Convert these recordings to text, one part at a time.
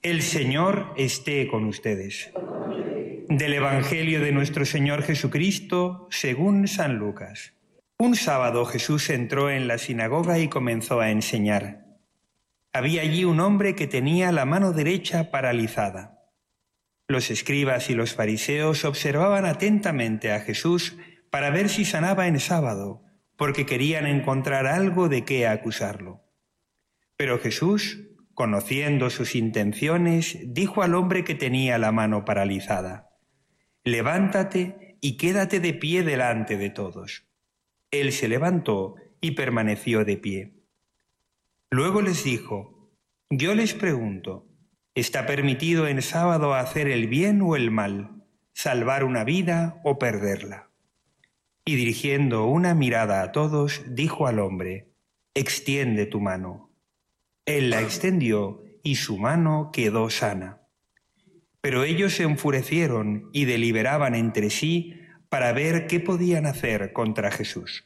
El Señor esté con ustedes. Del Evangelio de nuestro Señor Jesucristo, según San Lucas. Un sábado Jesús entró en la sinagoga y comenzó a enseñar. Había allí un hombre que tenía la mano derecha paralizada. Los escribas y los fariseos observaban atentamente a Jesús para ver si sanaba en sábado, porque querían encontrar algo de qué acusarlo. Pero Jesús, conociendo sus intenciones, dijo al hombre que tenía la mano paralizada: «Levántate y quédate de pie delante de todos». Él se levantó y permaneció de pie. Luego les dijo: «Yo les pregunto, ¿está permitido en sábado hacer el bien o el mal, salvar una vida o perderla?». Y dirigiendo una mirada a todos, dijo al hombre: «Extiende tu mano». Él la extendió y su mano quedó sana. Pero ellos se enfurecieron y deliberaban entre sí para ver qué podían hacer contra Jesús.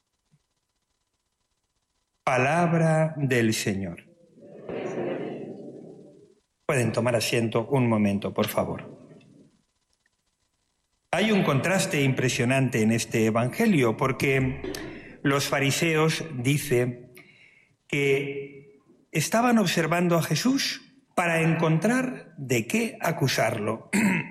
Palabra del Señor. Pueden tomar asiento un momento, por favor. Hay un contraste impresionante en este Evangelio, porque los fariseos dicen que estaban observando a Jesús para encontrar de qué acusarlo.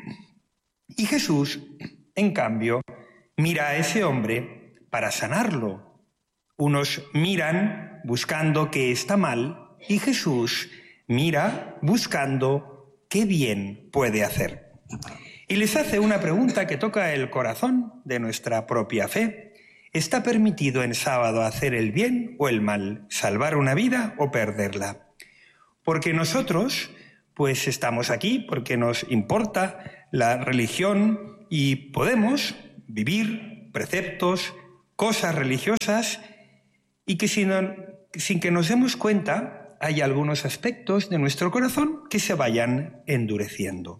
Y Jesús, en cambio, mira a ese hombre para sanarlo. Unos miran buscando qué está mal y Jesús mira buscando qué bien puede hacer. Y les hace una pregunta que toca el corazón de nuestra propia fe. ¿Está permitido en sábado hacer el bien o el mal, salvar una vida o perderla? Porque nosotros, pues estamos aquí porque nos importa la religión y podemos vivir preceptos, cosas religiosas, y que sin que nos demos cuenta hay algunos aspectos de nuestro corazón que se vayan endureciendo.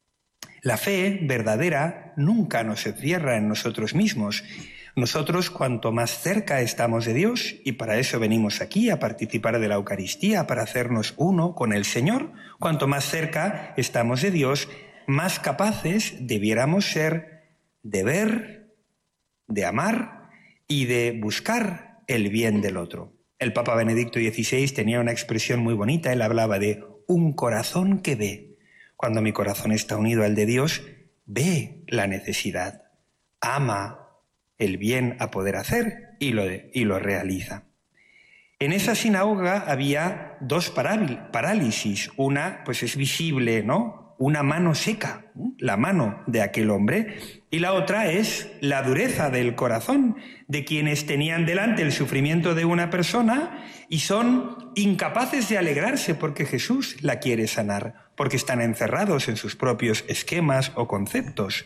La fe verdadera nunca nos encierra en nosotros mismos. Nosotros, cuanto más cerca estamos de Dios, y para eso venimos aquí a participar de la Eucaristía, para hacernos uno con el Señor, cuanto más cerca estamos de Dios, más capaces debiéramos ser de ver, de amar y de buscar el bien del otro. El Papa Benedicto XVI tenía una expresión muy bonita. Él hablaba de un corazón que ve. Cuando mi corazón está unido al de Dios, ve la necesidad, ama el bien a poder hacer y lo realiza. En esa sinagoga había dos parálisis. Una, pues es visible, ¿no? Una mano seca, la mano de aquel hombre, y la otra es la dureza del corazón de quienes tenían delante el sufrimiento de una persona y son incapaces de alegrarse porque Jesús la quiere sanar, porque están encerrados en sus propios esquemas o conceptos.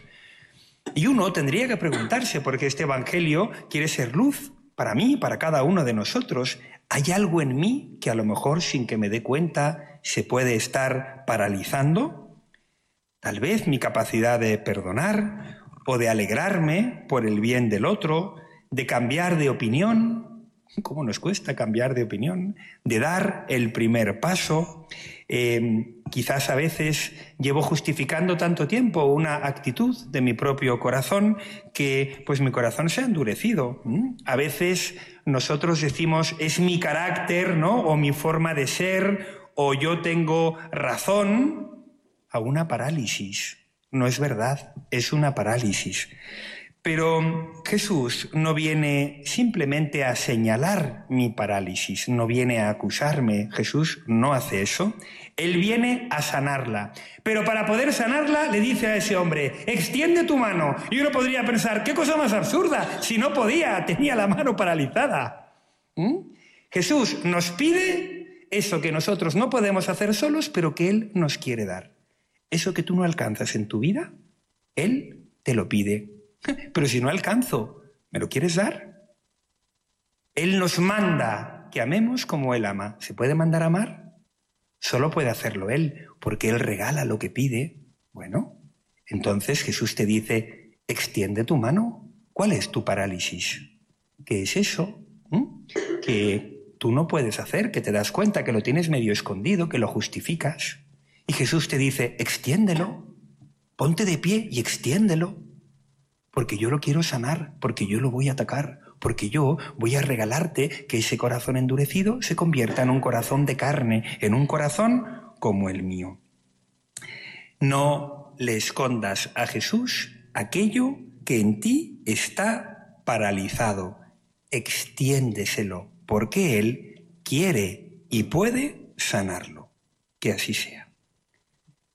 Y uno tendría que preguntarse, porque este Evangelio quiere ser luz para mí y para cada uno de nosotros. ¿Hay algo en mí que a lo mejor sin que me dé cuenta se puede estar paralizando? Tal vez mi capacidad de perdonar o de alegrarme por el bien del otro, de cambiar de opinión. ¿Cómo nos cuesta cambiar de opinión? De dar el primer paso. Quizás a veces llevo justificando tanto tiempo una actitud de mi propio corazón que pues mi corazón se ha endurecido. A veces nosotros decimos es mi carácter, ¿no? O mi forma de ser, o yo tengo razón, a una parálisis. No es verdad, es una parálisis. Pero Jesús no viene simplemente a señalar mi parálisis, no viene a acusarme. Jesús no hace eso. Él viene a sanarla. Pero para poder sanarla le dice a ese hombre: extiende tu mano. Y uno podría pensar, qué cosa más absurda, si no podía, tenía la mano paralizada. Jesús nos pide eso que nosotros no podemos hacer solos, pero que Él nos quiere dar. Eso que tú no alcanzas en tu vida, Él te lo pide. Pero si no alcanzo, ¿me lo quieres dar? Él nos manda que amemos como Él ama. ¿Se puede mandar a amar? Solo puede hacerlo Él, porque Él regala lo que pide. Bueno, entonces Jesús te dice, extiende tu mano. ¿Cuál es tu parálisis? ¿Qué es eso? Que tú no puedes hacer, que te das cuenta que lo tienes medio escondido, que lo justificas. Y Jesús te dice, extiéndelo, ponte de pie y extiéndelo, porque yo lo quiero sanar, porque yo lo voy a atacar, porque yo voy a regalarte que ese corazón endurecido se convierta en un corazón de carne, en un corazón como el mío. No le escondas a Jesús aquello que en ti está paralizado. Extiéndeselo, porque Él quiere y puede sanarlo. Que así sea.